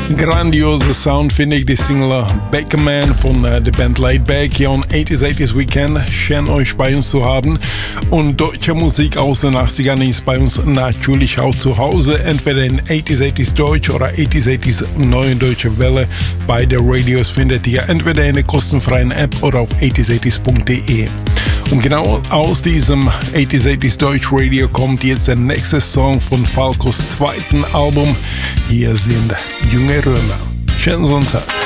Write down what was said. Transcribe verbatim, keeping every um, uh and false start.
Grandiose Sound finde ich, die Single Back Man von äh, der Band Laidback hier on eighties eighties Weekend. Schön euch bei uns zu haben. Und deutsche Musik aus den achtzigern ist bei uns natürlich auch zu Hause. Entweder in eighties eighties Deutsch oder eighties eighties Neue Deutsche Welle. Beide Radios findet ihr entweder in der kostenfreien App oder auf eighties eighties punkt de. Und genau aus diesem eighties eighties Deutsch Radio kommt jetzt der nächste Song von Falcos zweiten Album. Hier sind Junge Römer. Schönen Sonntag.